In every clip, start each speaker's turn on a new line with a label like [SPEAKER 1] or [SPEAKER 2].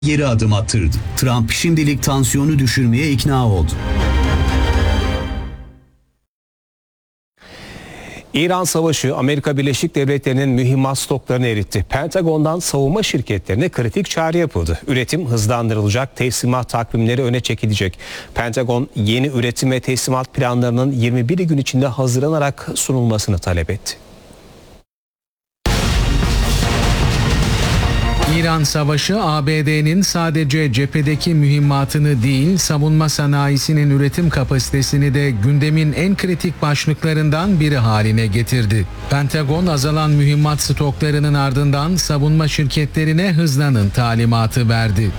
[SPEAKER 1] geri adım attırdı. Trump şimdilik tansiyonu düşürmeye ikna oldu.
[SPEAKER 2] İran savaşı Amerika Birleşik Devletleri'nin mühimmat stoklarını eritti. Pentagon'dan savunma şirketlerine kritik çağrı yapıldı. Üretim hızlandırılacak, teslimat takvimleri öne çekilecek. Pentagon yeni üretim ve teslimat planlarının 21 gün içinde hazırlanarak sunulmasını talep etti.
[SPEAKER 3] İran savaşı ABD'nin sadece cephedeki mühimmatını değil, savunma sanayisinin üretim kapasitesini de gündemin en kritik başlıklarından biri haline getirdi. Pentagon azalan mühimmat stoklarının ardından savunma şirketlerine hızlanın talimatı verdi.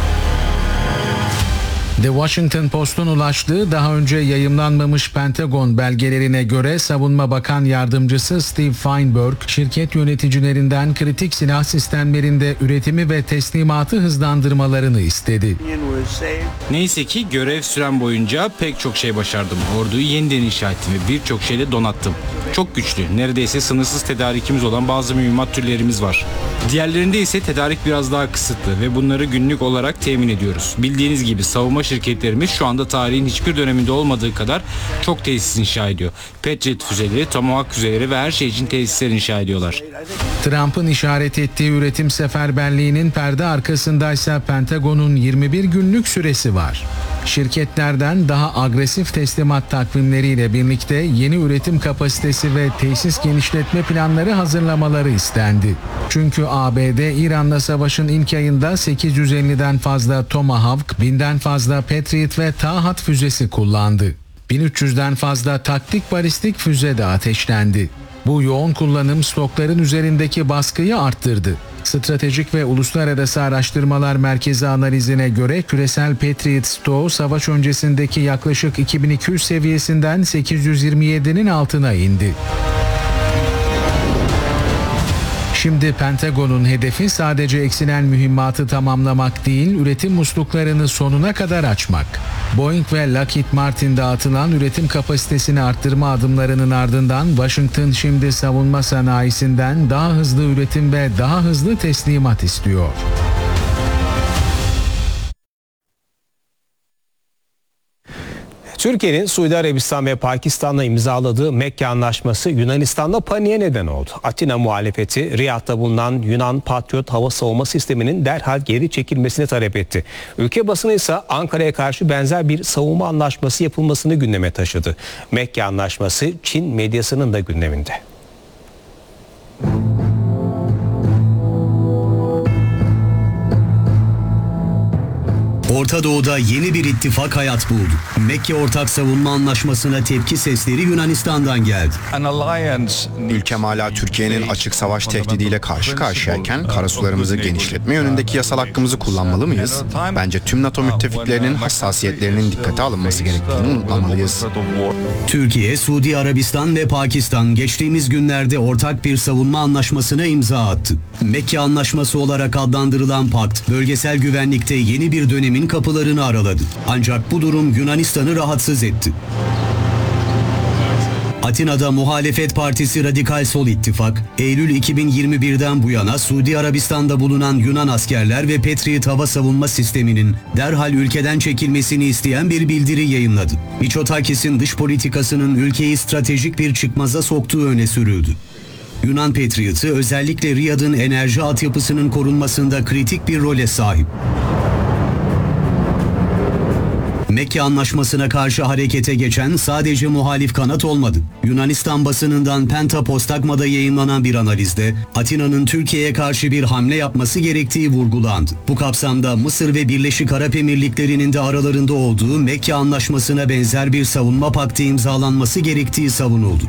[SPEAKER 3] The Washington Post'un ulaştığı daha önce yayımlanmamış Pentagon belgelerine göre Savunma Bakan Yardımcısı Steve Feinberg, şirket yöneticilerinden kritik silah sistemlerinde üretimi ve teslimatı hızlandırmalarını istedi.
[SPEAKER 4] Neyse ki görev sürem boyunca pek çok şey başardım. Orduyu yeniden inşa ettim ve birçok şeyle donattım. Çok güçlü, neredeyse sınırsız tedarikimiz olan bazı mühimmat türlerimiz var. Diğerlerinde ise tedarik biraz daha kısıtlı ve bunları günlük olarak temin ediyoruz. Bildiğiniz gibi savunma şirketlerimiz şu anda tarihin hiçbir döneminde olmadığı kadar çok tesis inşa ediyor. Patriot füzeleri, Tomahawk füzeleri ve her şey için tesisler inşa ediyorlar.
[SPEAKER 3] Trump'ın işaret ettiği üretim seferberliğinin perde arkasındaysa Pentagon'un 21 günlük süresi var. Şirketlerden daha agresif teslimat takvimleriyle birlikte yeni üretim kapasitesi ve tesis genişletme planları hazırlamaları istendi. Çünkü ABD, İran'la savaşın ilk ayında 850'den fazla Tomahawk, 1000'den fazla Patriot ve Tahat füzesi kullandı. 1300'den fazla taktik balistik füze de ateşlendi. Bu yoğun kullanım stokların üzerindeki baskıyı arttırdı. Stratejik ve Uluslararası Araştırmalar Merkezi analizine göre küresel Patriot stoğu savaş öncesindeki yaklaşık 2200 seviyesinden 827'nin altına indi. Şimdi Pentagon'un hedefi sadece eksilen mühimmatı tamamlamak değil, üretim musluklarını sonuna kadar açmak. Boeing ve Lockheed Martin'de atılan üretim kapasitesini arttırma adımlarının ardından Washington şimdi savunma sanayisinden daha hızlı üretim ve daha hızlı teslimat istiyor.
[SPEAKER 2] Türkiye'nin Suudi Arabistan ve Pakistan'la imzaladığı Mekke Anlaşması Yunanistan'da paniğe neden oldu. Atina muhalefeti Riyad'da bulunan Yunan Patriot hava savunma sisteminin derhal geri çekilmesini talep etti. Ülke basını ise Ankara'ya karşı benzer bir savunma anlaşması yapılmasını gündeme taşıdı. Mekke Anlaşması Çin medyasının da gündeminde.
[SPEAKER 1] Orta Doğu'da yeni bir ittifak hayat buldu. Mekke Ortak Savunma Anlaşması'na tepki sesleri Yunanistan'dan geldi.
[SPEAKER 5] Ülkem hala Türkiye'nin açık savaş tehdidiyle karşı karşıyayken karasularımızı genişletme yönündeki yasal hakkımızı kullanmalı mıyız? Bence tüm NATO müttefiklerinin hassasiyetlerinin dikkate alınması gerektiğini unutmamalıyız.
[SPEAKER 1] Türkiye, Suudi Arabistan ve Pakistan geçtiğimiz günlerde ortak bir savunma anlaşmasına imza attı. Mekke Anlaşması olarak adlandırılan pakt, bölgesel güvenlikte yeni bir dönemin kapılarını araladı. Ancak bu durum Yunanistan'ı rahatsız etti. Atina'da muhalefet partisi Radikal Sol İttifak, Eylül 2021'den bu yana Suudi Arabistan'da bulunan Yunan askerler ve Patriot hava savunma sisteminin derhal ülkeden çekilmesini isteyen bir bildiri yayınladı. Mitsotakis'in dış politikasının ülkeyi stratejik bir çıkmaza soktuğu öne sürüldü. Yunan Patriot'ı özellikle Riyad'ın enerji altyapısının korunmasında kritik bir role sahip. Mekke Anlaşması'na karşı harekete geçen sadece muhalif kanat olmadı. Yunanistan basınından Pentapostakma'da yayınlanan bir analizde Atina'nın Türkiye'ye karşı bir hamle yapması gerektiği vurgulandı. Bu kapsamda Mısır ve Birleşik Arap Emirlikleri'nin de aralarında olduğu Mekke Anlaşması'na benzer bir savunma paktı imzalanması gerektiği savunuldu.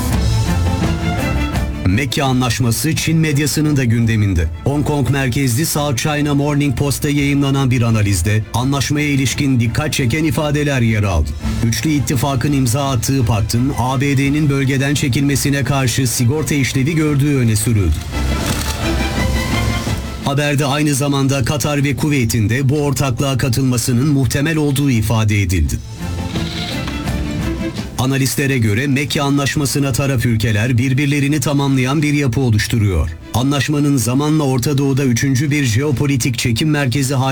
[SPEAKER 1] Mekke Anlaşması Çin medyasının da gündeminde. Hong Kong merkezli South China Morning Post'ta yayımlanan bir analizde anlaşmaya ilişkin dikkat çeken ifadeler yer aldı. Üçlü ittifakın imza attığı paktın ABD'nin bölgeden çekilmesine karşı sigorta işlevi gördüğü öne sürüldü. Haberde aynı zamanda Katar ve Kuveyt'in de bu ortaklığa katılmasının muhtemel olduğu ifade edildi. Analistlere göre Mekke Anlaşması'na taraf ülkeler birbirlerini tamamlayan bir yapı oluşturuyor. Anlaşmanın zamanla Orta Doğu'da üçüncü bir jeopolitik çekim merkezi